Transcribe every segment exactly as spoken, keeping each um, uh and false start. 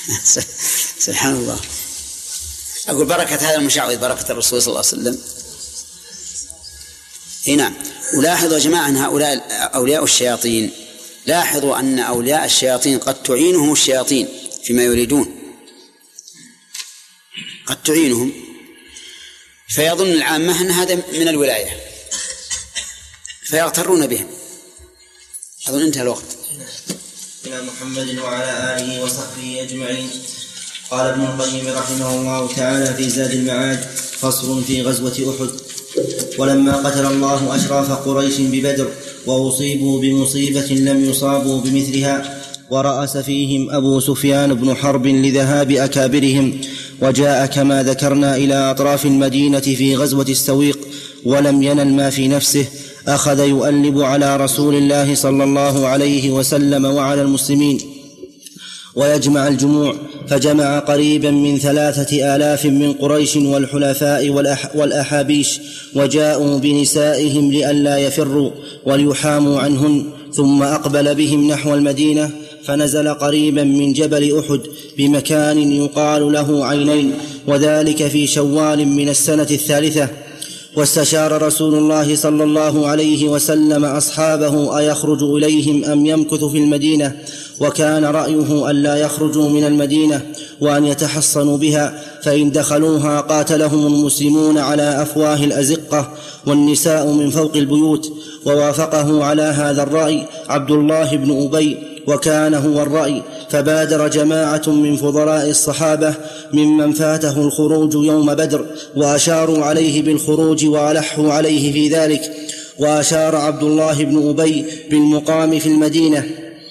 سبحان الله. أقول بركة هذا المشعوذ بركة الرسول صلى الله عليه وسلم. هنا ولاحظوا يا جماعة أن هؤلاء أولياء الشياطين، لاحظوا أن أولياء الشياطين قد تعينهم الشياطين فيما يريدون، قد تعينهم، فيظن العامة أن هذا من الولاية فيغترون بهم. أظن انتهى الوقت. إلى محمد وعلى آله وصحبه أجمعين. قال ابن القيم رحمه الله تعالى في زاد المعاد: فصل في غزوة أحد. ولما قتل الله أشراف قريش ببدر وأصيبوا بمصيبة لم يصابوا بمثلها، ورأس فيهم أبو سفيان بن حرب لذهاب أكابرهم، وجاء كما ذكرنا إلى أطراف المدينة في غزوة السويق ولم ينل ما في نفسه، أخذ يؤلب على رسول الله صلى الله عليه وسلم وعلى المسلمين ويجمع الجموع، فجمع قريبا من ثلاثة آلاف من قريش والحلفاء والأحابيش، وجاءوا بنسائهم لئلا يفروا وليحاموا عنهن، ثم أقبل بهم نحو المدينة، فنزل قريبا من جبل أحد بمكان يقال له عينين، وذلك في شوال من السنة الثالثة. واستشار رسول الله صلى الله عليه وسلم أصحابه أيخرج إليهم أم يمكث في المدينة، وكان رأيه أن لا يخرجوا من المدينة وأن يتحصنوا بها، فإن دخلوها قاتلهم المسلمون على أفواه الأزقة والنساء من فوق البيوت. ووافقه على هذا الرأي عبد الله بن أبي، وكان هو الرأي، فبادر جماعة من فضلاء الصحابة ممن فاته الخروج يوم بدر، وأشاروا عليه بالخروج وألحوا عليه في ذلك. وأشار عبد الله بن أبي بالمقام في المدينة،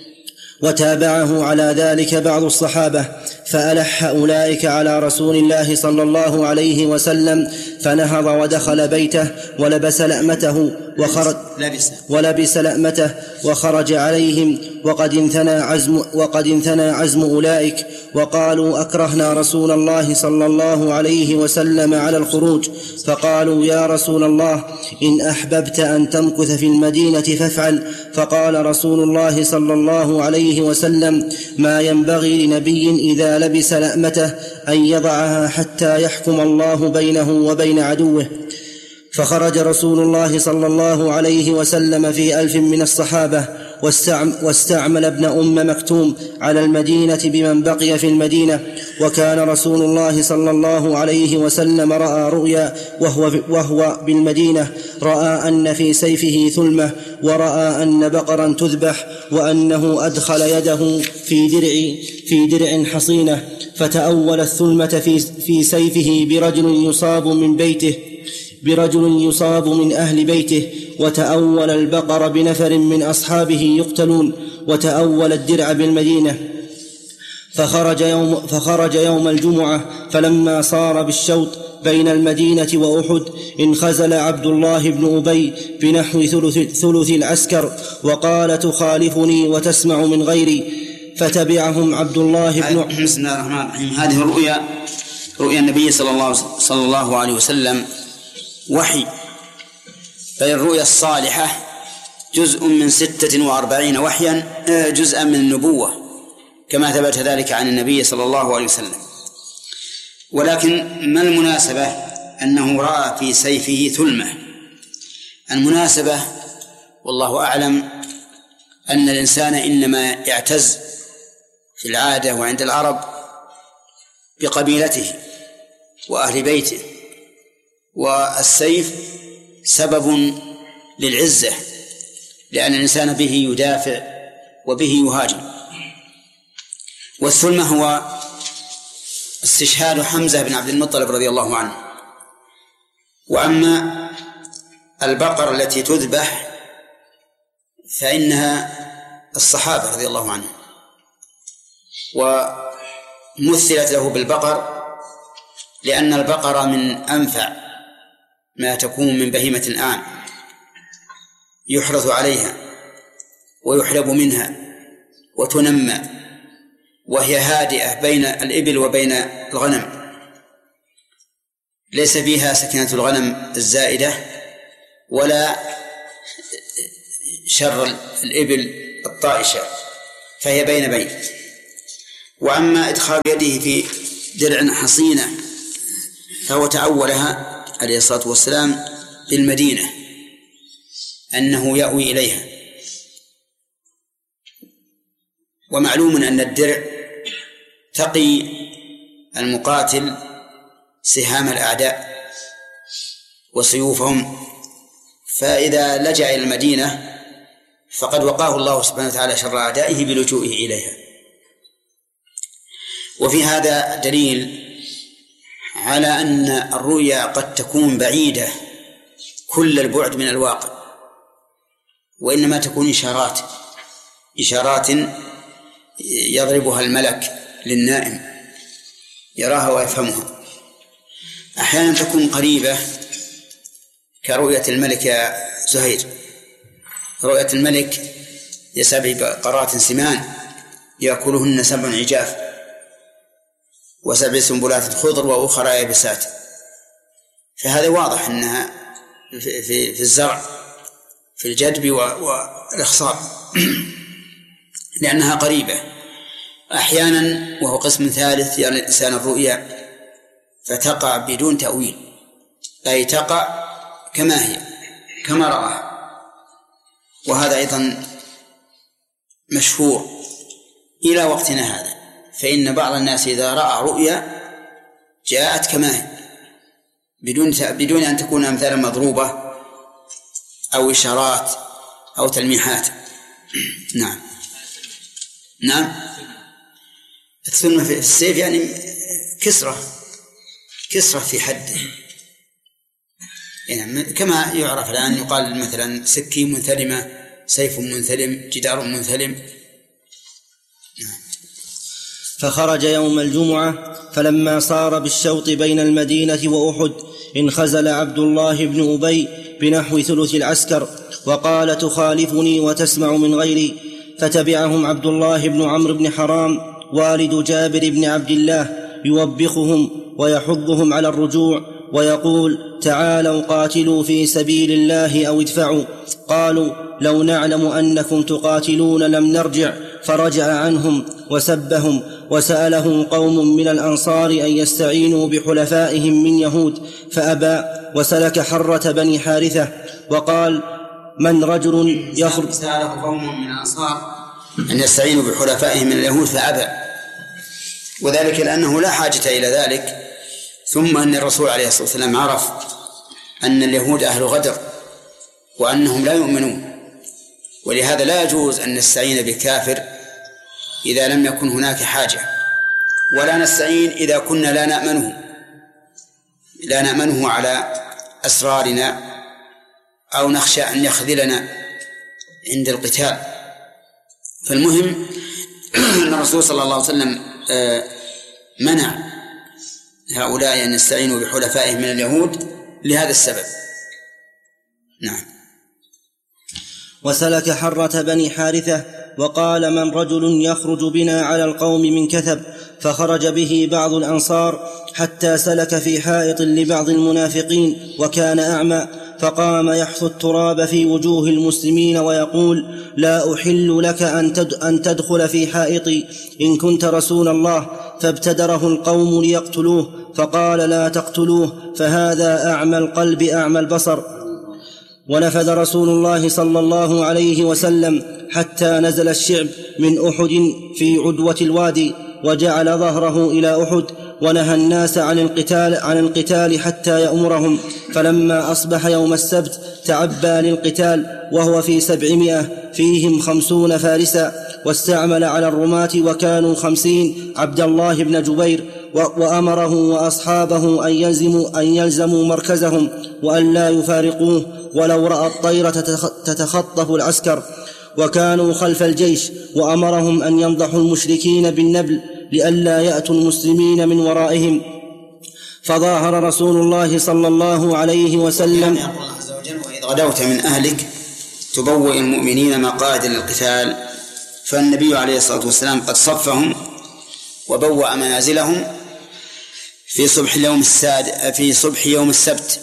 وتابعه على ذلك بعض الصحابة، فألح أولئك على رسول الله صلى الله عليه وسلم، فنهض ودخل بيته ولبس لأمته وخرج, ولبس لأمته وخرج عليهم، وقد انثنى عزم, وقد انثنى عزم أولئك، وقالوا: أكرهنا رسول الله صلى الله عليه وسلم على الخروج. فقالوا: يا رسول الله، إن أحببت أن تمكث في المدينة فافعل. فقال رسول الله صلى الله عليه وسلم: ما ينبغي لنبي إذا لبس لأمته أن يضعها حتى يحكم الله بينه وبين عدوه. فخرج رسول الله صلى الله عليه وسلم في ألف من الصحابة، واستعمل ابن أم مكتوم على المدينة بمن بقي في المدينة. وكان رسول الله صلى الله عليه وسلم رأى رؤيا وهو, وهو بالمدينة، رأى أن في سيفه ثلمة، ورأى أن بقرا تذبح، وأنه أدخل يده في درع, في درع حصينة، فتأول الثلمة في, في سيفه برجل يصاب من بيته برجل يصاب من أهل بيته، وتأول البقر بنفر من أصحابه يقتلون، وتأول الدرع بالمدينة. فخرج يوم, فخرج يوم الجمعة، فلما صار بالشوط بين المدينة وأحد انخزل عبد الله بن أبي بنحو ثلث, ثلث العسكر، وقال: تخالفني وتسمع من غيري. فتبعهم عبد الله بن بسم الله الرحمن الرحيم. هذه الرؤيا رؤيا النبي صلى الله, صلى الله عليه وسلم وحي، بل الرؤيا الصالحة جزء من ستة وأربعين وحيا، جزءا من النبوة، كما ثبت ذلك عن النبي صلى الله عليه وسلم. ولكن ما المناسبة أنه رأى في سيفه ثلمة؟ المناسبة والله أعلم أن الإنسان إنما يعتز في العادة وعند العرب بقبيلته وأهل بيته، والسيف سبب للعزة، لأن الإنسان به يدافع وبه يهاجم. والثلمة هو استشهاد حمزة بن عبد المطلب رضي الله عنه. وأما البقر التي تذبح فإنها الصحابة رضي الله عنهم، ومثلت له بالبقر لأن البقر من أنفع ما تكون من بهيمة الآن، يحرث عليها ويحلب منها وتنمى، وهي هادئة بين الإبل وبين الغنم، ليس فيها سكنة الغنم الزائدة ولا شر الإبل الطائشة، فهي بين بين. وأما إدخال يده في درع حصينة فهو تأولها عليه الصلاة والسلام بالمدينة أنه يأوي إليها. ومعلوم أن الدرع تقي المقاتل سهام الأعداء وسيوفهم، فإذا لجأ إلى المدينة فقد وقاه الله سبحانه وتعالى شر أعدائه بلجوئه إليها. وفي هذا دليل على أن الرؤيا قد تكون بعيدة كل البعد من الواقع، وإنما تكون إشارات إشارات يضربها الملك للنائم يراها ويفهمها. أحيانا تكون قريبة كرؤية الملك يا زهير، رؤية الملك لسبع بقرات سمان يأكلهن سبع عجاف وسبع سنبلات خضر وأخرى يابسات، فهذا واضح أنها في, في, في الزرع في الجدب والإخصاب لأنها قريبة. أحيانا وهو قسم ثالث يرى الإنسان الرؤيا فتقع بدون تأويل، أي تقع كما هي كما رآها، وهذا أيضا مشهور إلى وقتنا هذا. فإن بعض الناس إذا رأى رؤيا جاءت كما هي بدون بدون أن تكون أمثالا مضروبة أو إشارات أو تلميحات. نعم نعم الثلمة في السيف يعني كسرة كسرة في حده، يعني كما يعرف الآن يقال مثلا سكين منثلمة، سيف منثلم، جدار منثلم. فخرج يوم الجمعة فلما صار بالشوط بين المدينة وأحد انخزل عبد الله بن أبي بنحو ثلث العسكر وقال تخالفني وتسمع من غيري، فتبعهم عبد الله بن عمرو بن حرام والد جابر بن عبد الله يوبخهم ويحضهم على الرجوع ويقول تعالوا قاتلوا في سبيل الله أو ادفعوا. قالوا لو نعلم أنكم تقاتلون لم نرجع، فرجع عنهم وسبهم. وسأله قوم من الأنصار أن يستعينوا بحلفائهم من يهود فأبى، وسلك حرة بني حارثة وقال من رجل يخرج سأله قوم من الأنصار أن يستعينوا بحلفائهم من اليهود فأبى، وذلك لأنه لا حاجة إلى ذلك، ثم أن الرسول عليه الصلاة والسلام عرف أن اليهود أهل غدر وأنهم لا يؤمنون، ولهذا لا يجوز أن نستعين بكافر إذا لم يكن هناك حاجة، ولا نستعين إذا كنا لا نأمنه لا نأمنه على أسرارنا أو نخشى أن يخذلنا عند القتال. فالمهم أن الرسول صلى الله عليه وسلم منع هؤلاء أن يستعينوا بحلفائهم من اليهود لهذا السبب. نعم. وسلك حرة بني حارثة وقال من رجل يخرج بنا على القوم من كثب، فخرج به بعض الأنصار حتى سلك في حائط لبعض المنافقين وكان أعمى، فقام يحث التراب في وجوه المسلمين ويقول لا أحل لك أن تدخل في حائطي إن كنت رسول الله، فابتدره القوم ليقتلوه فقال لا تقتلوه فهذا أعمى القلب أعمى البصر. ونفذ رسول الله صلى الله عليه وسلم حتى نزل الشعب من أحد في عدوة الوادي وجعل ظهره إلى أحد، ونهى الناس عن القتال, عن القتال حتى يأمرهم. فلما أصبح يوم السبت تعبى للقتال وهو في سبعمائة فيهم خمسون فارسا، واستعمل على الرماة وكانوا خمسين عبد الله بن جبير، وأمره وأصحابه أن يلزموا, أن يلزموا مركزهم وأن لا يفارقوه ولو رأى الطير تتخطف العسكر، وكانوا خلف الجيش، وأمرهم أن ينضحوا المشركين بالنبل لئلا يأتوا المسلمين من ورائهم. فظاهر رسول الله صلى الله عليه وسلم يقول الله عز وجل وإذ غدوت من أهلك تبوئ المؤمنين مقاعد للقتال، فالنبي عليه الصلاة والسلام قد صفهم وبوأ منازلهم في صبح اليوم الساد في صبح يوم السبت.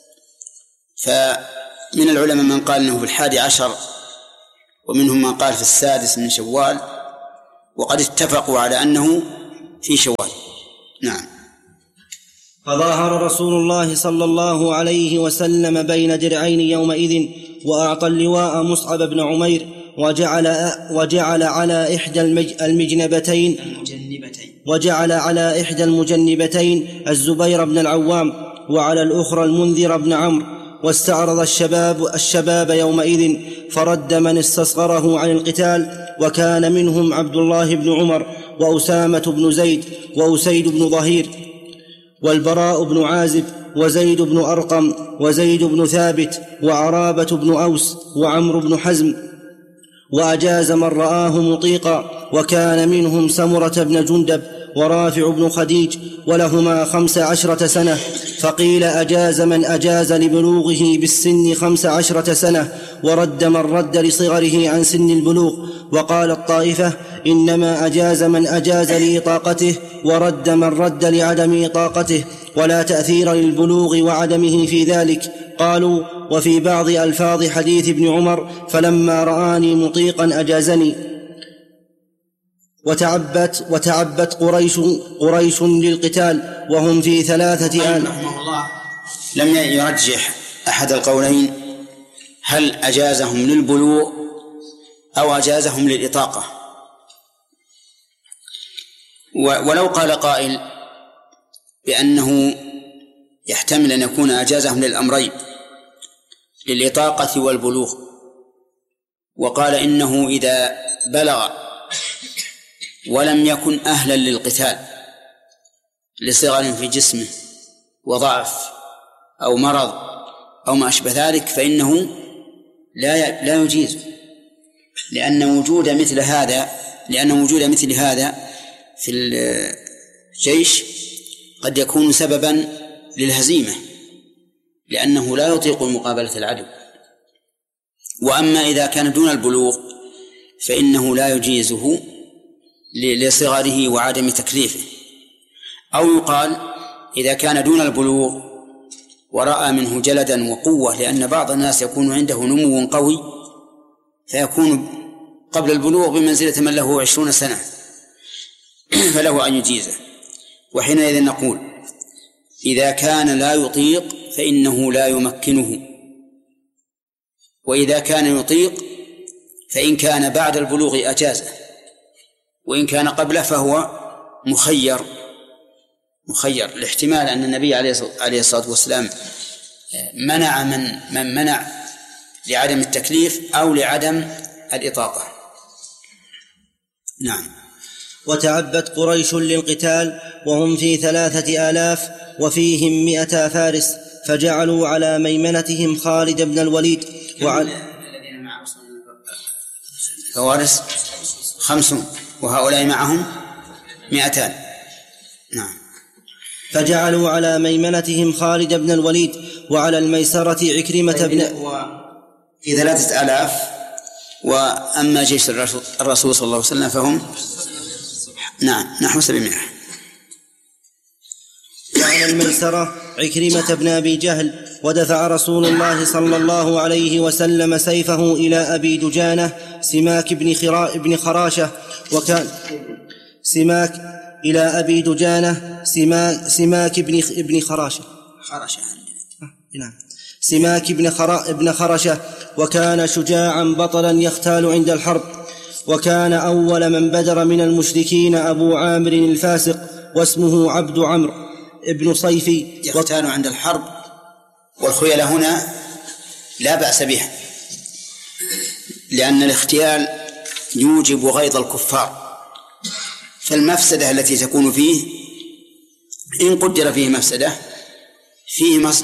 فمن العلماء من قال أنه في الحادي عشر، ومنهم من قال في السادس من شوال، وقد اتفقوا على أنه في شوال. نعم. فظاهر رسول الله صلى الله عليه وسلم بين درعين يومئذ، وأعطى اللواء مصعب بن عمير، وجعل, وجعل على إحدى المجنبتين وجعل على إحدى المجنبتين الزبير بن العوام، وعلى الأخرى المنذر بن عمرو. واستعرض الشباب, الشباب يومئذ، فرد من استصغره عن القتال، وكان منهم عبد الله بن عمر، وأسامة بن زيد، وأسيد بن ظهير، والبراء بن عازب، وزيد بن أرقم، وزيد بن ثابت، وعرابة بن أوس، وعمرو بن حزم. وأجاز من رآه مطيقا، وكان منهم سمرة بن جندب، ورافع بن خديج، ولهما خمس عشرة سنة. فقيل أجاز من أجاز لبلوغه بالسن خمس عشرة سنة، ورد من رد لصغره عن سن البلوغ. وقال الطائفة إنما أجاز من أجاز لإطاقته، ورد من رد لعدم إطاقته، ولا تأثير للبلوغ وعدمه في ذلك. قالوا وفي بعض ألفاظ حديث ابن عمر فلما رآني مطيقا أجازني. وتعبت, وتعبت قريش, قريش للقتال وهم في ثلاثة آن. لم يرجح أحد القولين هل أجازهم للبلوغ أو أجازهم للإطاقة. ولو قال قائل بأنه يحتمل أن يكون أجازهم للأمرين، للإطاقة والبلوغ، وقال إنه إذا بلغ ولم يكن أهلا للقتال لصغر في جسمه وضعف أو مرض أو ما أشبه ذلك فإنه لا لا يجيز، لأن وجود مثل هذا لأن وجود مثل هذا في الجيش قد يكون سببا للهزيمة، لأنه لا يطيق مقابلة العدو. وأما إذا كان دون البلوغ فإنه لا يجيزه لصغره وعدم تكليفه. أو يقال إذا كان دون البلوغ ورأى منه جلدا وقوة، لأن بعض الناس يكون عنده نمو قوي فيكون قبل البلوغ بمنزلة من له عشرون سنة فله أن يجيزه. وحينئذ نقول إذا كان لا يطيق فإنه لا يمكنه، وإذا كان يطيق فإن كان بعد البلوغ أجازه، وإن كان قبله فهو مخير مخير الاحتمال أن النبي عليه الصلاة والسلام منع من من منع لعدم التكليف أو لعدم الإطاقة. نعم. وتعبت قريش للقتال وهم في ثلاثة آلاف وفيهم مئة فارس، فجعلوا على ميمنتهم خالد بن الوليد وعلى الذين معه فوارس خمسون وهؤلاء معهم مئتان. نعم. فجعلوا على ميمنتهم خالد بن الوليد وعلى الميسرة عكرمة بن في ثلاثة آلاف، وأما جيش الرسول صلى الله عليه وسلم فهم نعم نحو سبعمائة. وعلى الميسرة عكرمة بن أبي جهل. ودفع رسول الله صلى الله عليه وسلم سيفه إلى أبي دجانة سماك بن, بن خراشة، وكان سماك إلى أبي دجانة سماك, سماك بن, بن خراشة خراشة نعم سماك بن, خرا بن خرشة، وكان شجاعا بطلا يختال عند الحرب. وكان أول من بدر من المشركين أبو عامر الفاسق، واسمه عبد عمرو ابن صيفي. يختال عند الحرب، والخيل هنا لا بأس بها، لأن الاختيال يوجب غيظ الكفار، فالمفسدة التي تكون فيه إن قدر فيه مفسدة فيه مص...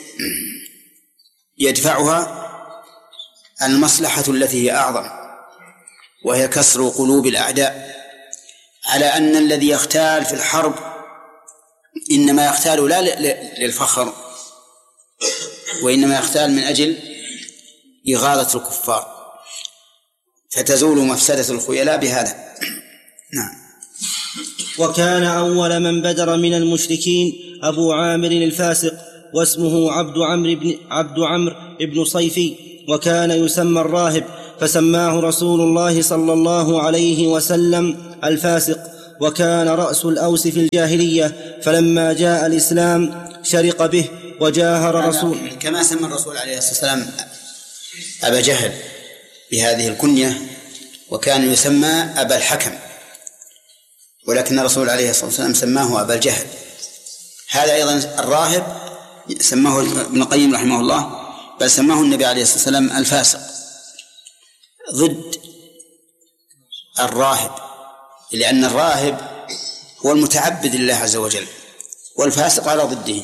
يدفعها المصلحة التي هي أعظم، وهي كسر قلوب الأعداء، على أن الذي يختال في الحرب إنما يختال لا للفخر، وإنما يختال من أجل إغاظة الكفار، فتزول مفسدة الخيلاء بهذا. نعم. وكان أول من بدر من المشركين أبو عامر الفاسق، واسمه عبد عمرو بن عبد عمرو بن صيفي، وكان يسمى الراهب، فسماه رسول الله صلى الله عليه وسلم الفاسق، وكان رأس الأوس في الجاهلية، فلما جاء الإسلام شرق به وجاهر رسول. كما سمى الرسول عليه الصلاة والسلام أبا جهل بهذه الكنية، وكان يسمى أبا الحكم، ولكن الرسول عليه الصلاة والسلام سماه أبا الجهل. هذا أيضا الراهب سماه ابن القيم رحمه الله، بل سماه النبي عليه الصلاة والسلام الفاسق، ضد الراهب، لأن الراهب هو المتعبد لله عز وجل، والفاسق على ضده.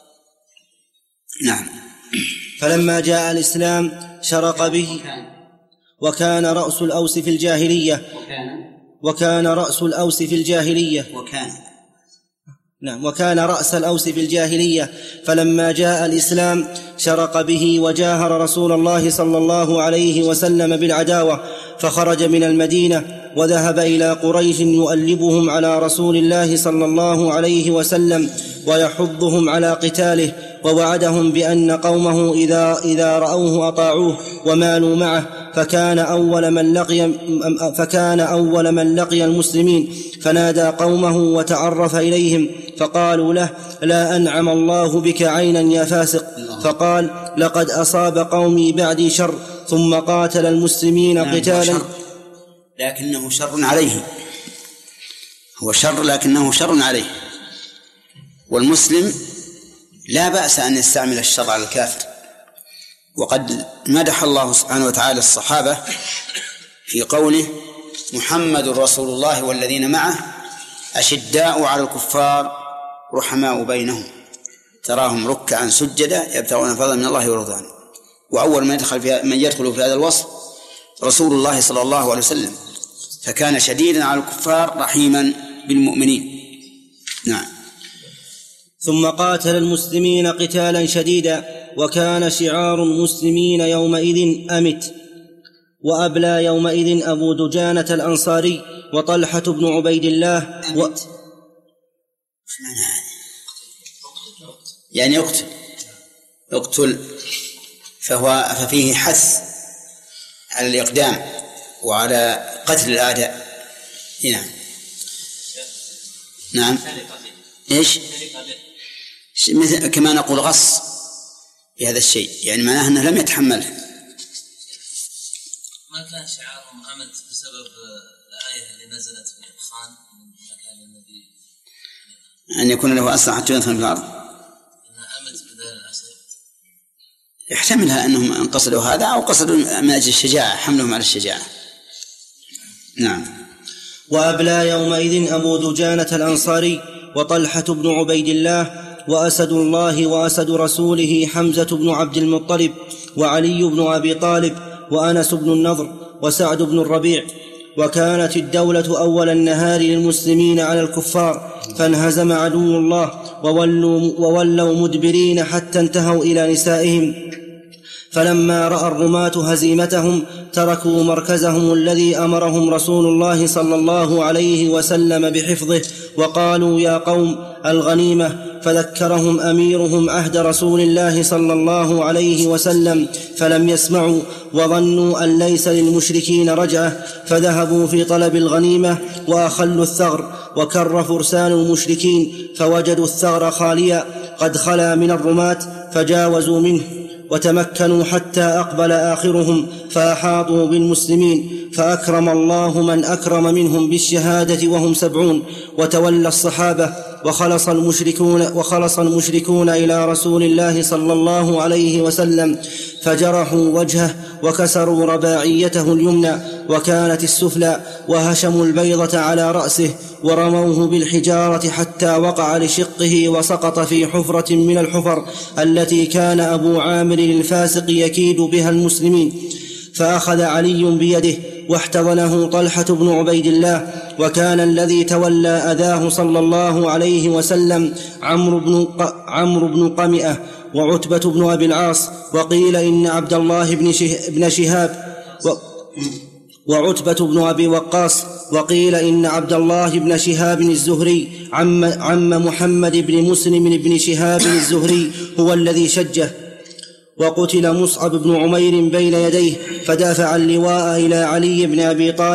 نعم. فلما جاء الإسلام شرق به، وكان رأس الأوس في الجاهلية وكان رأس الأوس في الجاهلية وكان نعم وكان رأس الأوس في الجاهلية فلما جاء الإسلام شرق به وجاهر رسول الله صلى الله عليه وسلم بالعداوة، فخرج من المدينة وذهب إلى قريش يؤلبهم على رسول الله صلى الله عليه وسلم ويحضهم على قتاله، ووعدهم بأن قومه إذا, إذا رأوه أطاعوه ومالوا معه. فكان أول من لقي فكان أول من لقي المسلمين، فنادى قومه وتعرف إليهم، فقالوا له: لا أنعم الله بك عينا يا فاسق. فقال: لقد أصاب قومي بعدي شر. ثم قاتل المسلمين قتالا، لكنه شر عليه، هو شر لكنه شر عليه، والمسلم لا بأس أن يستعمل الشر على الكافر. وقد مدح الله سبحانه وتعالى الصحابة في قوله: محمد رسول الله والذين معه أشداء على الكفار رحماء بينهم تراهم ركعا سجدا يبتغون فضلا من الله ورضوانه. وأول من يدخل في من يدخل في هذا الوصف رسول الله صلى الله عليه وسلم، فكان شديدا على الكفار رحيما بالمؤمنين. نعم. ثم قاتل المسلمين قتالا شديدا، وكان شعار المسلمين يومئذ أمت، وأبلى يومئذ أبو دجانة الأنصاري وطلحة بن عبيد الله و... يعني يقتل يقتل فهو ففيه حث على الإقدام وعلى قتل الأعداء. نعم. نعم. إيش؟ مثل كما نقول غص بهذا الشيء، يعني معناه أنه لم يتحمله. ما كان شعارهم أمد بسبب الآية اللي نزلت في الخان من مكان النبي أن يكون له أسرع حتى يدخل في الأرض، أنها أمد بدل الأسر. يحتملها أنهم قصدوا هذا أو قصدوا من أجل الشجاعة، حملهم على الشجاعة. نعم. وأبلى يومئذ أبو دجانة الأنصاري وطلحة بن عبيد الله وأسد الله وأسد رسوله حمزة بن عبد المطلب وعلي بن أبي طالب وأنس بن النضر وسعد بن الربيع. وكانت الدولة أول النهار للمسلمين على الكفار، فانهزم عدو الله وولوا, وولوا مدبرين حتى انتهوا إلى نسائهم. فلما رأى الرماة هزيمتهم تركوا مركزهم الذي أمرهم رسول الله صلى الله عليه وسلم بحفظه، وقالوا: يا قوم الغنيمة. فذكرهم أميرهم عهد رسول الله صلى الله عليه وسلم، فلم يسمعوا وظنوا أن ليس للمشركين رجعة، فذهبوا في طلب الغنيمة وأخلوا الثغر، وكر فرسان المشركين فوجدوا الثغر خاليا قد خلا من الرماة، فجاوزوا منه وتمكنوا حتى أقبل آخرهم فأحاطوا بالمسلمين، فأكرم الله من أكرم منهم بالشهادة وهم سبعون. وتولى الصحابة وخلص المشركون, وخلص المشركون إلى رسول الله صلى الله عليه وسلم، فجرحوا وجهه وكسروا رباعيته اليمنى وكانت السفلى، وهشموا البيضة على رأسه ورموه بالحجارة حتى وقع لشقه وسقط في حفرة من الحفر التي كان أبو عامر الفاسق يكيد بها المسلمين. فأخذ علي بيده واحتضنه طلحة بن عبيد الله. وكان الذي تولى أذاه صلى الله عليه وسلم عمرو بن, عمرو بن قمئة وعتبة بن أبي العاص، وقيل إن عبد الله بن شهاب و وعتبة بن أبي وقاص، وقيل إن عبد الله بن شهاب الزهري عم, عم محمد بن مسلم بن شهاب الزهري هو الذي شجه. وقتل مصعب بن عمير بين يديه، فدافع اللواء إلى علي بن أبي طالب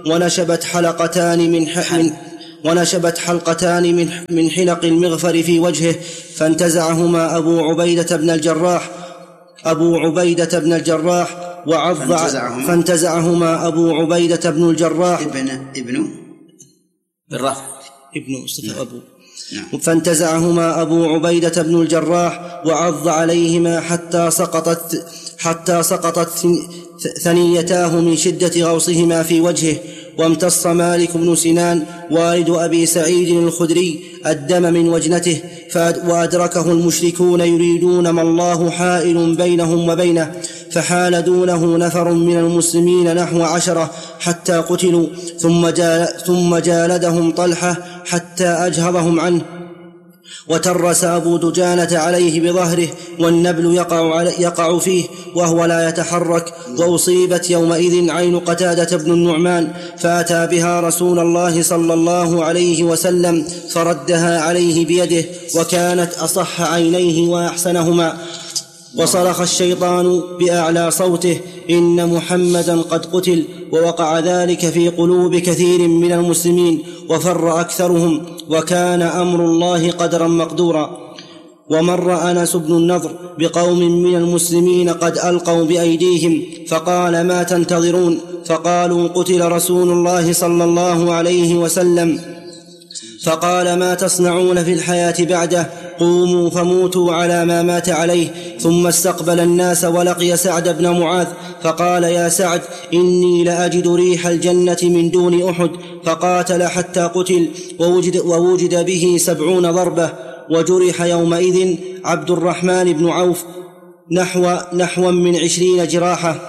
ونشبت حلقتان من, ح... من ونشبت حلقتان من من حلق المغفر في وجهه، فانتزعهما أبو عبيدة بن الجراح أبو عبيدة بن الجراح وعض فانتزعهما, فانتزعهما أبو عبيدة بن الجراح ابن ابن بالرفع ابن مصطفى أبو نعم. فانتزعهما أبو عبيدة بن الجراح وعض عليهما حتى سقطت حتى سقطت ثنيتاه من شدة غوصهما في وجهه. وامتص مالك بن سنان والد أبي سعيد الخدري الدم من وجنته، وأدركه المشركون يريدون ما الله حائل بينهم وبينه، فحال دونه نفر من المسلمين نحو عشرة حتى قتلوا، ثم, جال ثم جالدهم طلحة حتى أجهضهم عنه. وترس أبو دجانة عليه بظهره والنبل يقع, يقع فيه وهو لا يتحرك. وأصيبت يومئذ عين قتادة بن النعمان، فأتى بها رسول الله صلى الله عليه وسلم فردها عليه بيده، وكانت أصح عينيه وأحسنهما. وصرخ الشيطان بأعلى صوته: إن محمدا قد قتل. ووقع ذلك في قلوب كثير من المسلمين وفر أكثرهم، وكان أمر الله قدرا مقدورا. ومر أنس بن النضر بقوم من المسلمين قد ألقوا بأيديهم، فقال: ما تنتظرون؟ فقالوا: قتل رسول الله صلى الله عليه وسلم. فقال: ما تصنعون في الحياة بعده؟ قوموا فموتوا على ما مات عليه. ثم استقبل الناس ولقي سعد بن معاذ، فقال: يا سعد، إني لأجد ريح الجنة من دون أحد. فقاتل حتى قتل، ووجد, ووجد به سبعون ضربة. وجرح يومئذ عبد الرحمن بن عوف نحو, نحو من عشرين جراحة.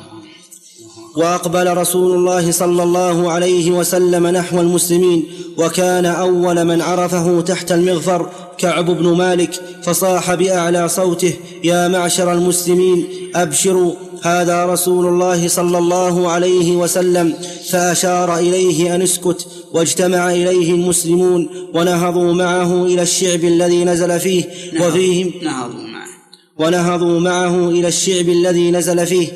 وأقبل رسول الله صلى الله عليه وسلم نحو المسلمين، وكان أول من عرفه تحت المغفر كعب بن مالك، فصاح بأعلى صوته: يا معشر المسلمين، أبشروا، هذا رسول الله صلى الله عليه وسلم. فأشار إليه أن اسكت، واجتمع إليه المسلمون ونهضوا معه إلى الشعب الذي نزل فيه وفيهم نهضوا معه ونهضوا معه إلى الشعب الذي نزل فيه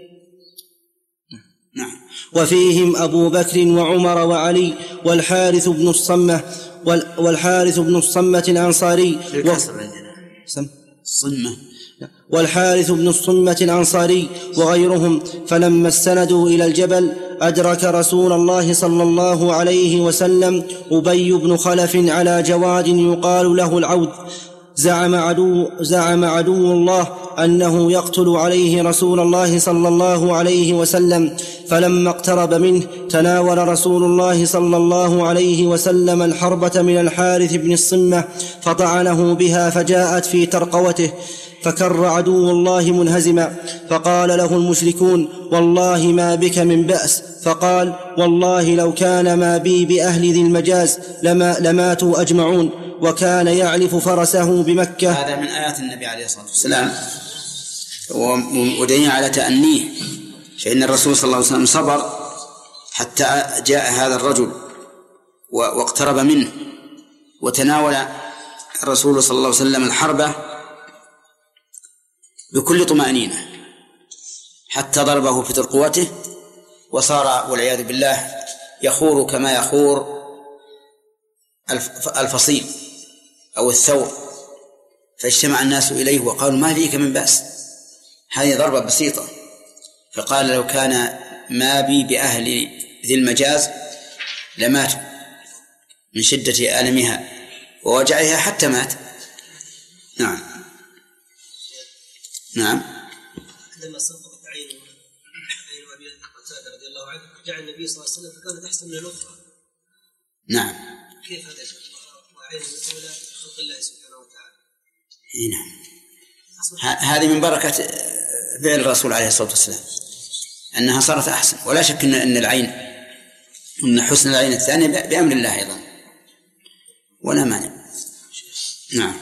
وفيهم أبو بكر وعمر وعلي والحارث بن الصمة والحارث بن الصمة الأنصاري صمة والحارث بن الصمة الأنصاري وغيرهم. فلما استندوا إلى الجبل أدرك رسول الله صلى الله عليه وسلم أبي بن خلف على جواد يقال له العود. زعم عدو, زعم عدو الله أنه يقتل عليه رسول الله صلى الله عليه وسلم. فلما اقترب منه تناول رسول الله صلى الله عليه وسلم الحربة من الحارث بن الصمة، فطعنه بها فجاءت في ترقوته، فكر عدو الله منهزما. فقال له المشركون: والله ما بك من بأس. فقال: والله لو كان ما بي بأهل ذي المجاز لما لماتوا أجمعون. وكان يعلف فرسه بمكة. هذا من آيات النبي عليه الصلاة والسلام، ودليل على تأنيه، فإن الرسول صلى الله عليه وسلم صبر حتى جاء هذا الرجل واقترب منه، وتناول الرسول صلى الله عليه وسلم الحربة بكل طمأنينة حتى ضربه في ترقوته، وصار والعياذ بالله يخور كما يخور الفصيل أو الثور. فاجتمع الناس إليه وقالوا: ما فيك من بأس، هذه ضربة بسيطة. فقال: لو كان ما بي بأهل ذي المجاز لماتوا من شدة ألمها ووجعها حتى مات. نعم نعم. عندما سقطت عين عين أبي قتادة رضي الله عنه رجع النبي صلى الله عليه وسلم فكانت أحسن من الأخرى. نعم. كيف هذا وعين الأولى خلق الله سبحانه وتعالى. نعم. هذه من بركة فعل الرسول عليه الصلاة والسلام أنها صارت أحسن، ولا شك أن العين أن حسن العين الثانية بأمر الله أيضا، ولا مانع. نعم.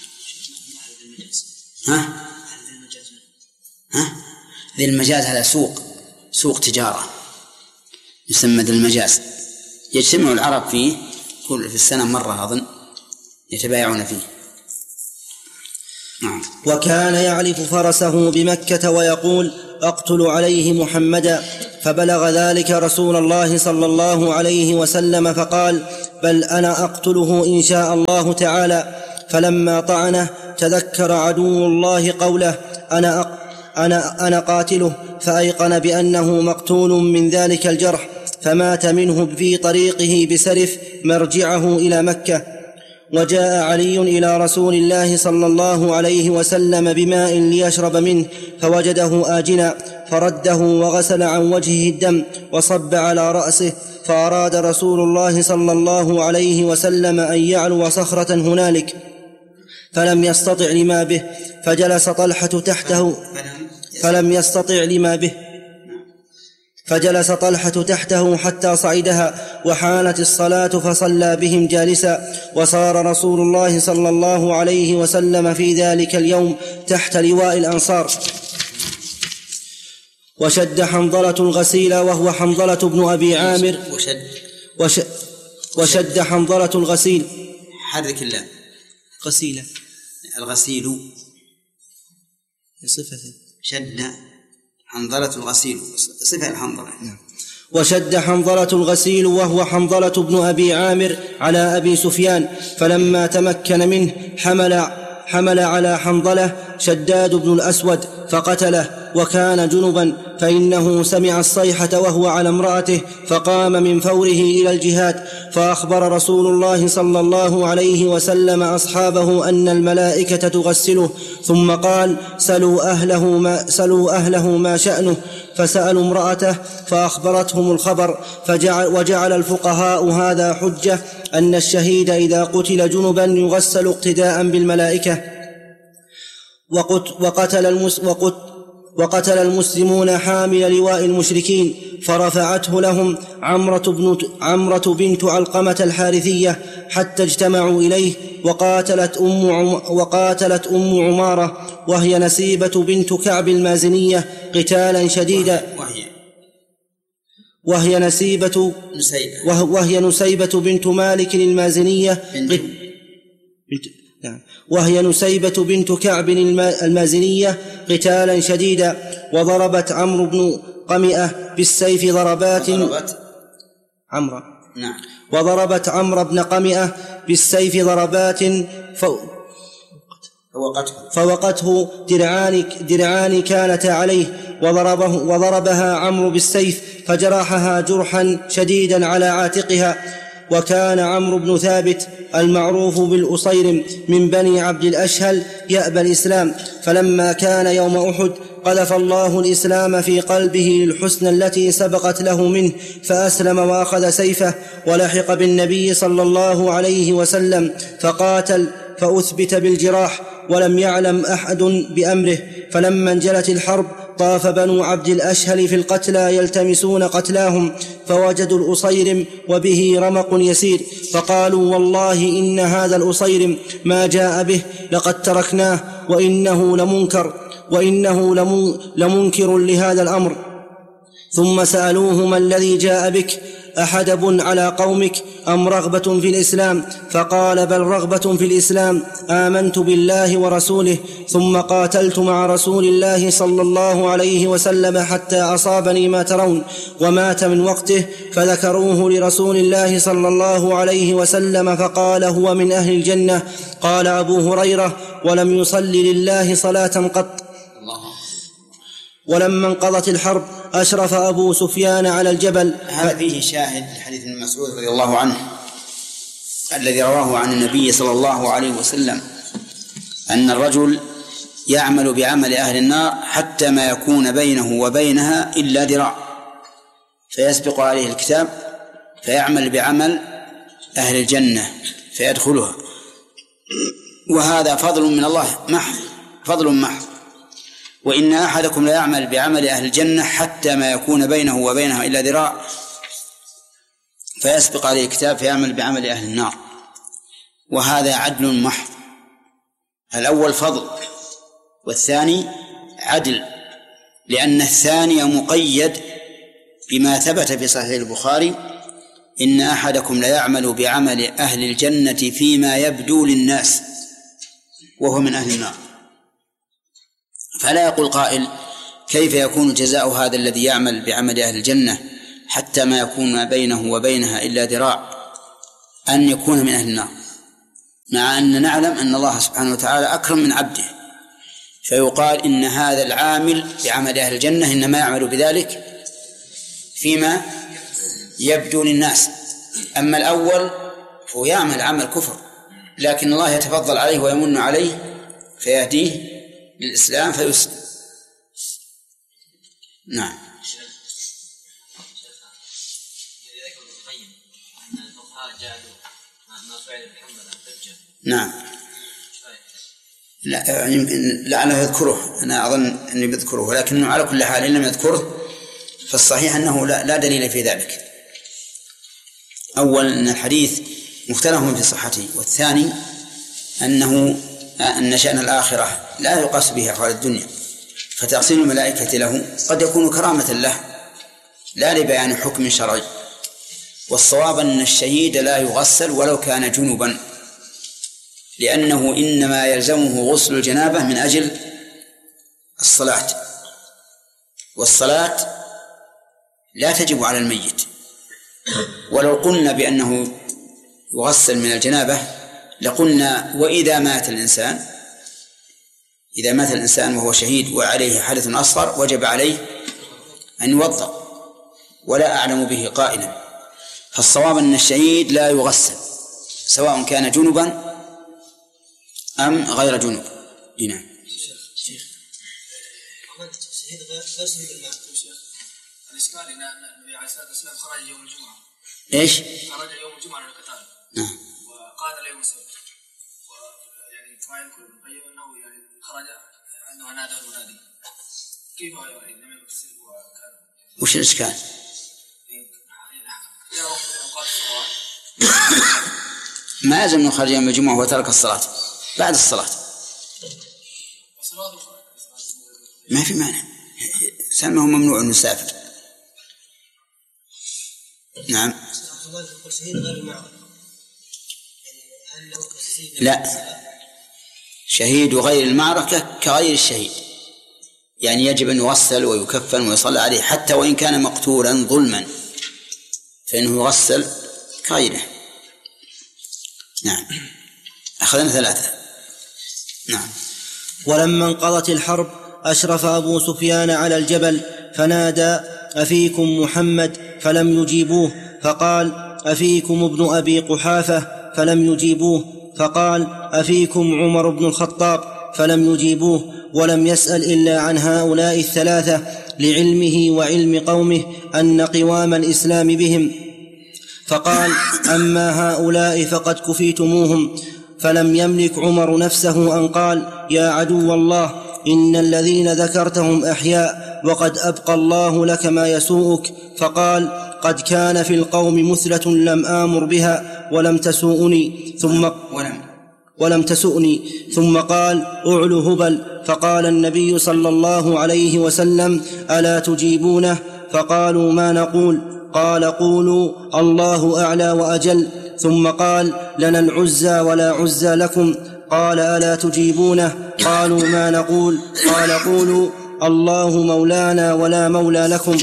ها ها ذي المجاز هذا سوق سوق تجارة يسمى ذي المجاز، يجتمع العرب فيه كل في السنة مرة أظن يتبايعون فيه. نعم. وكان يعلف فرسه بمكة ويقول: أقتل عليه محمدا، فبلغ ذلك رسول الله صلى الله عليه وسلم فقال: بل أنا أقتله إن شاء الله تعالى. فلما طعنه تذكر عدو الله قوله: أنا, أنا, أنا قاتله، فأيقن بأنه مقتول من ذلك الجرح، فمات منه في طريقه بسرف مرجعه إلى مكة. وجاء علي إلى رسول الله صلى الله عليه وسلم بماء ليشرب منه، فوجده آجنا، فرده وغسل عن وجهه الدم وصب على رأسه، فأراد رسول الله صلى الله عليه وسلم أن يعلو صخرة هنالك، فلم يستطع لما به، فجلس طلحة تحته فلم يستطع لما به فجلس طلحة تحته حتى صعدها، وحانت الصلاة فصلى بهم جالسا. وصار رسول الله صلى الله عليه وسلم في ذلك اليوم تحت لواء الأنصار. وشد حنظلة الغسيل وهو حنظلة بن أبي عامر وشد وش وشد حنظلة الغسيل حرك الله غسيلة الغسيل صفة شد حنظلة الغسيل صفة الحنظلة. وشد حنظلة الغسيل وهو حنظلة بن أبي عامر على أبي سفيان، فلما تمكن منه حمل, حمل على حنظلة شداد بن الأسود فقتله، وكان جنبا، فإنه سمع الصيحة وهو على امرأته، فقام من فوره إلى الجهاد. فأخبر رسول الله صلى الله عليه وسلم أصحابه أن الملائكة تغسله، ثم قال: سلوا أهله ما, سلوا أهله ما شأنه. فسألوا امرأته فأخبرتهم الخبر. فجعل وجعل الفقهاء هذا حجة، أن الشهيد إذا قتل جنبا يغسل اقتداء بالملائكة. وقتل, المس وقت وقتل المسلمون حامل لواء المشركين، فرفعته لهم عمرة, بن عمرة بنت علقمة الحارثية حتى اجتمعوا إليه. وقاتلت أم, عم وقاتلت أم عمارة وهي نسيبة بنت كعب المازنية قتالا شديدا وهي, وهي نسيبة نسيبة وهي نسيبة بنت مالك المازنية بنت وهي نسيبة بنت كعب المازنية قتالا شديدا. وضربت عمرو بن قمئة بالسيف ضربات عمرو نعم وضربت عمرو بن قمئة بالسيف ضربات فوقته, فوقته درعان, درعان كانتا عليه، وضربه وضربها عمرو بالسيف فجرحها جرحا شديدا على عاتقها. وكان عمرو بن ثابت المعروف بالأصيرم من بني عبد الأشهل يأبى الإسلام، فلما كان يوم أحد قذف الله الإسلام في قلبه للحسن التي سبقت له منه، فأسلم وأخذ سيفه ولحق بالنبي صلى الله عليه وسلم فقاتل، فأثبت بالجراح ولم يعلم أحد بأمره. فلما انجلت الحرب طاف بنو عبد الأشهل في القتلى يلتمسون قتلاهم، فوجدوا الأصيرم وبه رمق يسير، فقالوا: والله إن هذا الأصيرم ما جاء به لقد تركناه، وإنه لمنكر وإنه لمنكر لهذا الأمر. ثم سألوه: ما الذي جاء بك؟ أحدب على قومك أم رغبة في الإسلام؟ فقال: بل رغبة في الإسلام، آمنت بالله ورسوله، ثم قاتلت مع رسول الله صلى الله عليه وسلم حتى أصابني ما ترون، ومات من وقته. فذكروه لرسول الله صلى الله عليه وسلم فقال: هو من أهل الجنة. قال أبو هريرة: ولم يصل لله صلاة قط. ولما انقضت الحرب أشرف أبو سفيان على الجبل. هذا فيه شاهد لحديث ابن مسعود رضي الله عنه الذي رواه عن النبي صلى الله عليه وسلم أن الرجل يعمل بعمل أهل النار حتى ما يكون بينه وبينها إلا ذراع، فيسبق عليه الكتاب فيعمل بعمل أهل الجنة فيدخلها، وهذا فضل من الله محض، فضل محض. وإن أحدكم لا يعمل بعمل أهل الجنة حتى ما يكون بينه وبينها إلا ذراع، فيسبق عليه الكتاب فيعمل بعمل أهل النار، وهذا عدل محض. الأول فضل، والثاني عدل، لأن الثاني مقيد بما ثبت في صحيح البخاري: إن أحدكم لا يعمل بعمل أهل الجنة فيما يبدو للناس وهو من أهل النار. فلا يقول قائل: كيف يكون جزاء هذا الذي يعمل بعمل أهل الجنة حتى ما يكون ما بينه وبينها إلا ذراع أن يكون من أهل النار، مع أن نعلم أن الله سبحانه وتعالى أكرم من عبده، فيقال إن هذا العامل بعمل أهل الجنة إنما يعمل بذلك فيما يبدو للناس. أما الأول فهو يعمل عمل كفر، لكن الله يتفضل عليه ويمن عليه فيهديه للإسلام فيسلم. نعم. نعم. لا يمكن لعله يذكره، أنا أظن أني بذكره، ولكنه على كل حال إن لم يذكره فالصحيح أنه لا, لا دليل في ذلك. أولا أن الحديث مختلف في صحته، والثاني أنه أن شأن الآخرة لا يقاس به أحوال الدنيا، فتحسين الملائكة له قد يكون كرامة له لا لبيان حكم شرعي. والصواب أن الشهيد لا يغسل ولو كان جنبا، لأنه إنما يلزمه غسل الجنابة من أجل الصلاة، والصلاة لا تجب على الميت. ولو قلنا بأنه يغسل من الجنابة لقلنا وإذا مات الإنسان إذا مات الإنسان وهو شهيد وعليه حدث أصغر وجب عليه أن يوضأ، ولا أعلم به قائلا. فالصواب أن الشهيد لا يغسل سواء كان جنبا أم غير جنب. نعم. شيخ شهيد غير شهيد الماء شيخ، الإشكال أن النبي عليه الصلاة والسلام خرج يوم الجمعة. إيش؟ خرج يوم الجمعة للقتال. نعم. وقال له السبت، ويعني كما يذكر ابن القيم أنه يعني خرج أنه نادى المنادي. كيف هو يعني لم يغسل وكان؟ وش الإشكال؟ ما لازم نخرج يوم الجمعة وترك الصلاة بعد الصلاة، ما في مانع، سمه ممنوع أن يسافر. نعم. لا، شهيد غير المعركة كغير الشهيد، يعني يجب أن يغسل ويكفن ويصلى عليه حتى وإن كان مقتولا ظلما فإنه يغسل كغيره. نعم. أخذنا ثلاثة. نعم. ولما انقضت الحرب أشرف أبو سفيان على الجبل فنادى: أفيكم محمد؟ فلم يجيبوه. فقال: أفيكم ابن أبي قحافة؟ فلم يجيبوه. فقال: أفيكم عمر بن الخطاب؟ فلم يجيبوه. ولم يسأل إلا عن هؤلاء الثلاثة لعلمه وعلم قومه أن قوام الإسلام بهم. فقال: أما هؤلاء فقد كفيتموهم. فلم يملك عمر نفسه أن قال: يا عدو الله، إن الذين ذكرتهم أحياء وقد أبقى الله لك ما يسوءك. فقال: قد كان في القوم مثلة لم آمر بها ولم تسوءني ثم ولم, ولم تسؤني ثم قال: أعلو هبل. فقال النبي صلى الله عليه وسلم: ألا تجيبونه؟ فقالوا: ما نقول؟ قال: قولوا الله أعلى وأجل. ثم قال: لنا العزى ولا عزى لكم. قال: ألا تجيبونه؟ قالوا: ما نقول؟ قال: قولوا الله مولانا ولا مولى لكم.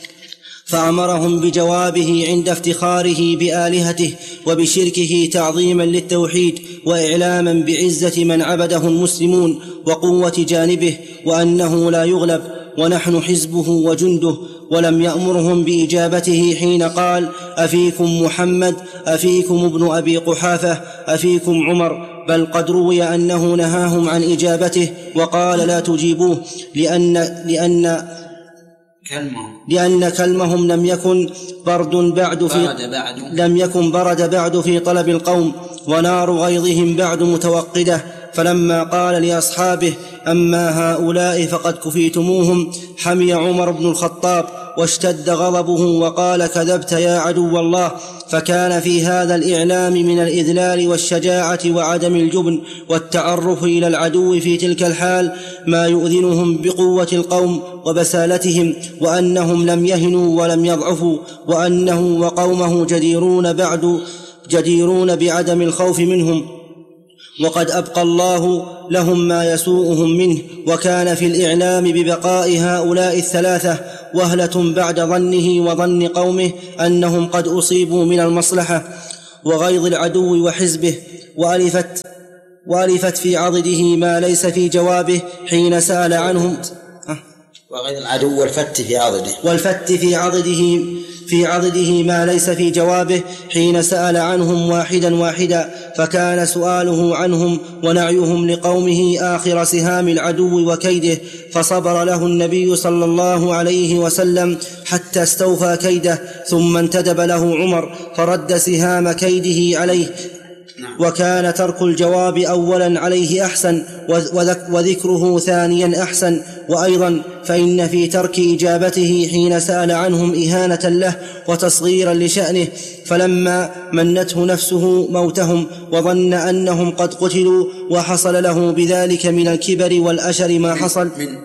فأمرهم بجوابه عند افتخاره بآلهته وبشركه تعظيما للتوحيد وإعلاما بعزة من عبده المسلمون وقوة جانبه وأنه لا يغلب ونحن حزبه وجنده. ولم يأمرهم بإجابته حين قال: أفيكم محمد؟ أفيكم ابن أبي قحافة؟ أفيكم عمر؟ بل قد روي أنه نهاهم عن إجابته وقال: لا تجيبوه، لأن, لأن كلمهم لأن كلمهم لم يكن برد بعد في برد بعد لم يكن برد بعد في طلب القوم، ونار غيظهم بعد متوقدة. فلما قال لأصحابه: أما هؤلاء فقد كفيتموهم، حمي عمر بن الخطاب واشتد غضبه وقال: كذبت يا عدو الله. فكان في هذا الإعلام من الإذلال والشجاعة وعدم الجبن والتعرف إلى العدو في تلك الحال ما يؤذنهم بقوة القوم وبسالتهم، وأنهم لم يهنوا ولم يضعفوا، وأنه وقومه جديرون بعد جديرون بعدم الخوف منهم. وقد أبقى الله لهم ما يسوءهم منه، وكان في الإعلام ببقاء هؤلاء الثلاثة وهلة بعد ظنه وظن قومه أنهم قد أصيبوا من المصلحة وغيظ العدو وحزبه، وألفت, وألفت في عضده ما ليس في جوابه حين سأل عنهم وغيظ العدو والفت في عضده والفت في عضده في عضده ما ليس في جوابه حين سأل عنهم واحدا واحدا، فكان سؤاله عنهم ونعيهم لقومه آخر سهام العدو وكيده، فصبر له النبي صلى الله عليه وسلم حتى استوفى كيده، ثم انتدب له عمر فرد سهام كيده عليه، وكان ترك الجواب أولا عليه أحسن وذكره ثانيا أحسن. وأيضا فإن في ترك إجابته حين سأل عنهم إهانة له وتصغيرا لشأنه، فلما منته نفسه موتهم وظن أنهم قد قتلوا وحصل له بذلك من الكبر والأشر ما حصل من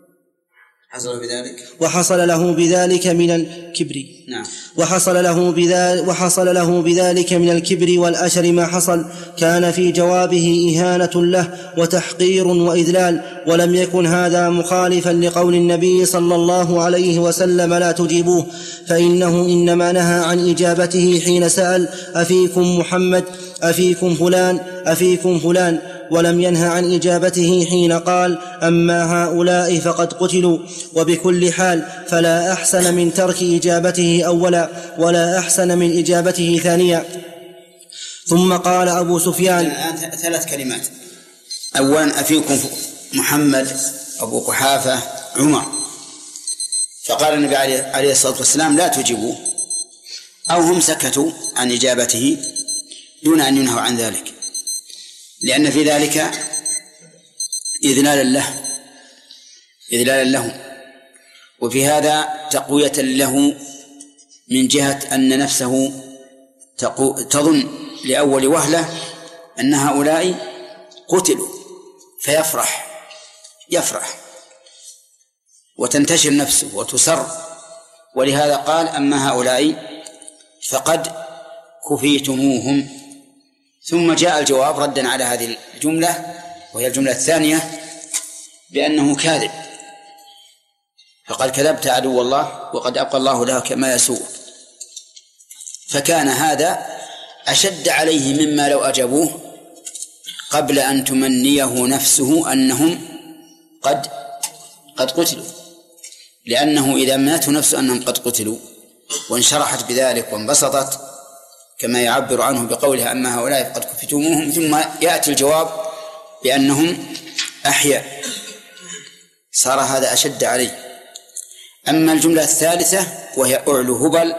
حصل بذلك وحصل له بذلك من الكبر نعم وحصل له بذلك وحصل له بذلك من الكبر والأشر ما حصل، كان في جوابه إهانة له وتحقير وإذلال، ولم يكن هذا مخالفا لقول النبي صلى الله عليه وسلم لا تجيبوه، فإنه إنما نهى عن إجابته حين سأل أفيكم محمد أفيكم فلان أفيكم فلان، ولم ينه عن إجابته حين قال أما هؤلاء فقد قتلوا. وبكل حال فلا أحسن من ترك إجابته أولا ولا أحسن من إجابته ثانيا. ثم قال أبو سفيان الآن ثلاث كلمات. أولا أفيكم محمد أبو قحافة عمر، فقال النبي عليه الصلاة والسلام لا تجيبوه، أو هم سكتوا عن إجابته دون أن ينهوا عن ذلك، لأن في ذلك إذلالا له إذلالا له وفي هذا تقوية له من جهة أن نفسه تظن لأول وهلة أن هؤلاء قتلوا، فيفرح يفرح وتنتشر نفسه وتسر، ولهذا قال أما هؤلاء فقد كفيتموهم. ثم جاء الجواب ردا على هذه الجملة، وهي الجملة الثانية، بأنه كاذب، فقال كذبت عدو الله وقد أبقى الله لك ما يسوء، فكان هذا أشد عليه مما لو أجابوه قبل أن تمنيه نفسه أنهم قد قد قتلوا، لأنه إذا ماتوا نفسه أنهم قد قتلوا وانشرحت بذلك وانبسطت كما يعبر عنه بقولها أما هؤلاء قد كفتموهم، ثم يأتي الجواب بأنهم أحياء، صار هذا أشد عليه. أما الجملة الثالثة وهي أعلو هبل،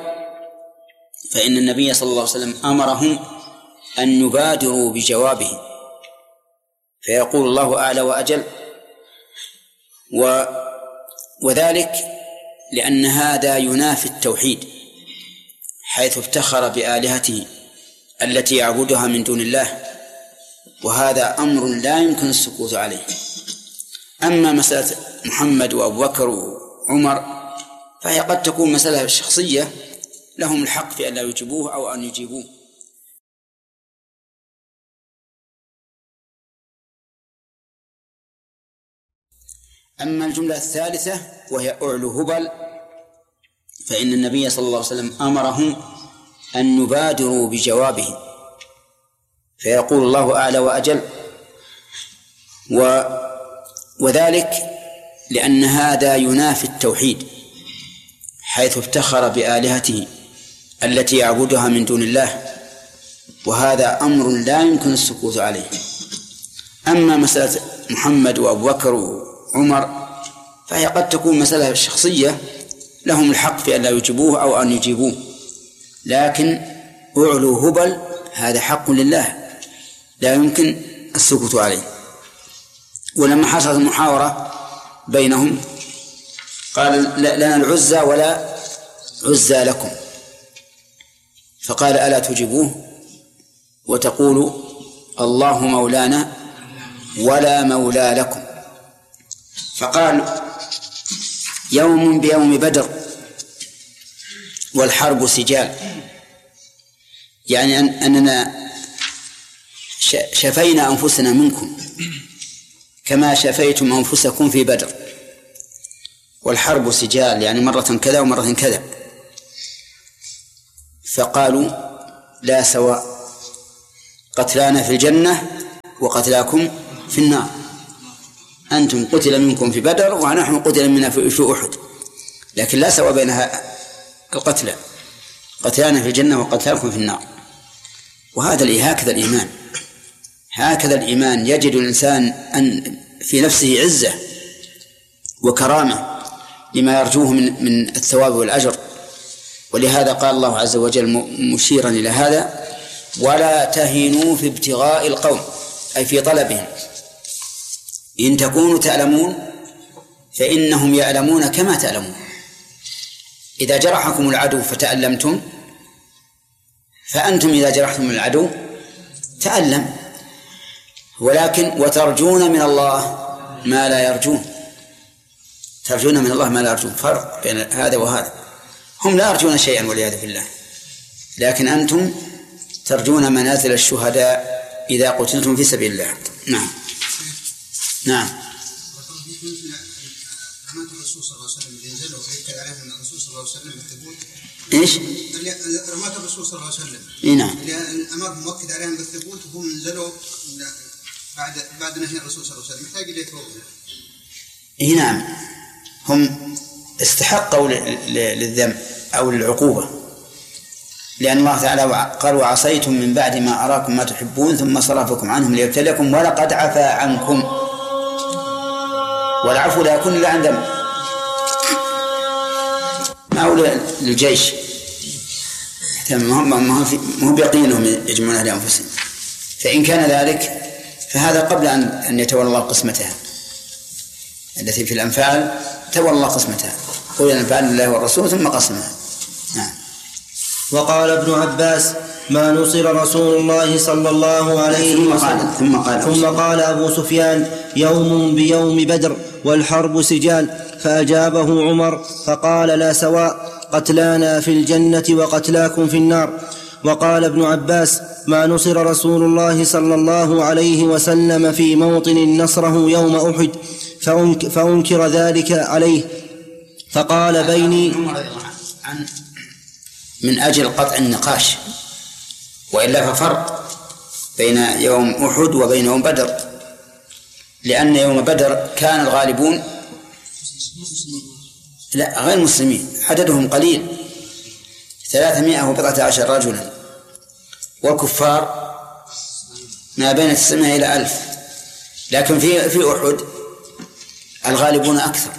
فإن النبي صلى الله عليه وسلم أمرهم أن يبادروا بجوابه، فيقول الله أعلى وأجل، و وذلك لأن هذا ينافي التوحيد، حيث افتخر بآلهته التي يعبدها من دون الله، وهذا أمر لا يمكن السكوت عليه. أما مسألة محمد وأبو بكر وعمر فهي قد تكون مسألة شخصية لهم الحق في أن لا يجيبوه أو أن يجيبوه. أما الجملة الثالثة وهي أعلو هبل، فإن النبي صلى الله عليه وسلم أمرهم أن يبادروا بجوابه، فيقول الله أعلى وأجل، و وذلك لأن هذا ينافي التوحيد، حيث افتخر بآلهته التي يعبدها من دون الله، وهذا أمر لا يمكن السكوت عليه. أما مسألة محمد وأبو بكر وعمر فهي قد تكون مسألة شخصية لهم الحق في أن لا يجيبوه أو أن يجيبوه، لكن أعلو هبل هذا حق لله لا يمكن السكوت عليه. ولما حصلت المحاورة بينهم قال لنا العزى ولا عزى لكم، فقال ألا تجيبوه وتقول الله مولانا ولا مولى لكم. فقال يوم بيوم بدر والحرب سجال، يعني أننا شفينا أنفسنا منكم كما شفيتم أنفسكم في بدر، والحرب سجال يعني مرة كذا ومرة كذا. فقالوا لا سواء، قتلانا في الجنة وقتلاكم في النار، أنتم قتل منكم في بدر ونحن قتل منا في أحد، لكن لا سواء بينها القتلى، قتلانا في الجنة وقتلاكم في النار. وهذا هكذا الإيمان، هكذا الإيمان يجد الإنسان أن في نفسه عزة وكرامة لما يرجوه من من الثواب والأجر. ولهذا قال الله عز وجل مشيرا إلى هذا: ولا تهنوا في ابتغاء القوم، أي في طلبهم، إن تكونوا تعلمون فإنهم يعلمون كما تعلمون. إذا جرحكم العدو فتألمتم فأنتم إذا جرحتم العدو تألم، ولكن وترجون من الله ما لا يرجون، ترجون من الله ما لا يرجون، فرق بين هذا وهذا. هم لا يرجون شيئا والعياذ بالله، لكن أنتم ترجون منازل الشهداء إذا قتلتم في سبيل الله. نعم نعم. الرسول صلى الله عليه وسلم ينزل ويؤكد عليه أن الرسول صلى الله عليه وسلم بالثبوت. إيش؟ رمات الرسول صلى الله عليه وسلم. إيه نعم. الأمر مؤكد عليهم بالثبوت وهم نزلوا بعد بعد نهي الرسول صلى الله عليه وسلم، محتاج إليه توبة. إيه نعم، هم استحقوا للذنب أو للعقوبة، لأن الله تعالى قال: وعصيتم من بعد ما أراكم ما تحبون ثم صرفكم عنهم ليبتليكم ولقد عفا عنكم. والعفو لا يكون إلا عن ذنب أو للجيش، ما هو بيقينهم يجمعون أهل أنفسهم. فإن كان ذلك فهذا قبل أن يتولى الله قسمتها التي في الأنفال، تولى الله قسمتها، قول الأنفال لله والرسول ثم قسمها. نعم. وقال ابن عباس: ما نصر رسول الله صلى الله عليه وسلم. ثم قال, ثم قال أبو سفيان: يوم بيوم بدر والحرب سجال. فأجابه عمر فقال: لا سواء، قتلانا في الجنة وقتلاكم في النار. وقال ابن عباس: ما نصر رسول الله صلى الله عليه وسلم في موطن نصره يوم أحد فأنك فأنكر ذلك عليه، فقال: بيني من أجل قطع النقاش، وإلا ففرق بين يوم أحد وبين يوم بدر، لأن يوم بدر كان الغالبون لا غير مسلمين، عددهم قليل ثلاثمائة وبضعة عشر رجلا، والكفار ما بين تسعمائة إلى ألف. لكن في في أحد الغالبون أكثر،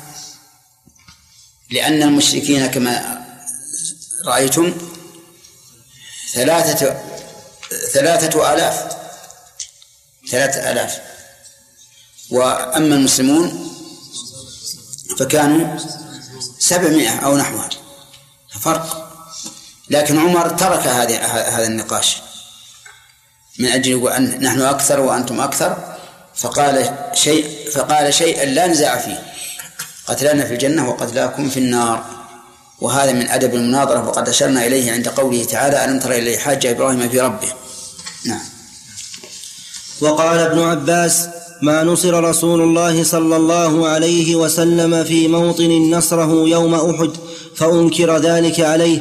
لأن المشركين كما رأيتم ثلاثة ثلاثة آلاف ثلاثة آلاف، وأما المسلمون فكانوا سبعمائة أو نحوها، فرق. لكن عمر ترك هذه هذا النقاش من أجل أن نحن أكثر وأنتم أكثر، فقال شيء فقال شيئا لا نزاع فيه: قتلانا في الجنة وقتلاكم في النار. وهذا من أدب المناظرة، وقد أشرنا إليه عند قوله تعالى: ألم تر إليه حاج إبراهيم في ربه. نعم. وقال ابن عباس: ما نصر رسول الله صلى الله عليه وسلم في موطن نصره يوم أحد فأنكر ذلك عليه،